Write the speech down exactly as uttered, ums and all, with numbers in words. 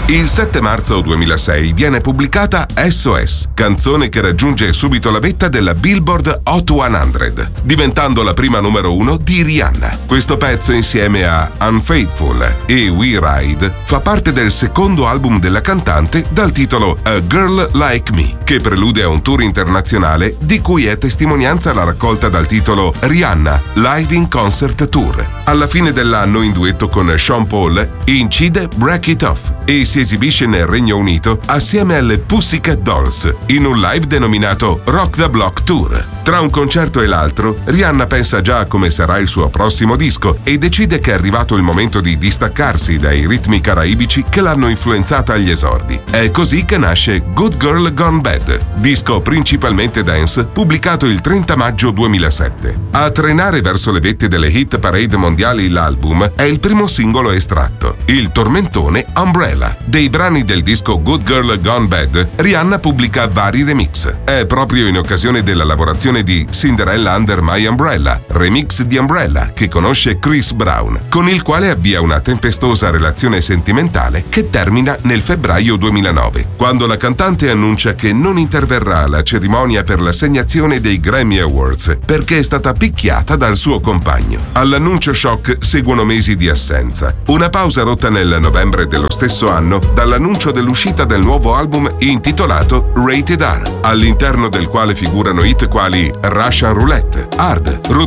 Il sette marzo duemilasei viene pubblicata S O S, canzone che raggiunge subito la vetta della Billboard Hot cento, diventando la prima numero uno di Rihanna. Questo pezzo, insieme a Unfaithful e We Ride, fa parte del secondo album della cantante dal titolo A Girl Like Me, che prelude a un tour internazionale di cui è testimonianza la raccolta dal titolo Rihanna Live in Concert Tour. Alla fine dell'anno, in duetto con Sean Paul, incide Break It Off e si esibisce nel Regno Unito assieme alle Pussycat Dolls in un live denominato Rock the Block Tour. Tra un concerto e l'altro, Rihanna pensa già a come sarà il suo prossimo disco e decide che è arrivato il momento di distaccarsi dai ritmi caraibici che l'hanno influenzata agli esordi. È così che nasce Good Girl Gone Bad, disco principalmente dance, pubblicato il trenta maggio duemilasette. A trenare verso le vette delle hit parade mondiali l'album è il primo singolo estratto, il tormentone Umbrella. Dei brani del disco Good Girl Gone Bad, Rihanna pubblica vari remix. È proprio in occasione della lavorazione di Cinderella Under My Umbrella, remix di Umbrella, che conosce Chris Brown, con il quale avvia una tempestosa relazione sentimentale che termina nel febbraio duemilanove, quando la cantante annuncia che non interverrà alla cerimonia per l'assegnazione dei Grammy Awards perché è stata picchiata dal suo compagno. All'annuncio shock seguono mesi di assenza, una pausa rotta nel novembre dello stesso anno dall'annuncio dell'uscita del nuovo album intitolato Rated R, all'interno del quale figurano hit quali Russian Roulette, Hard, Rude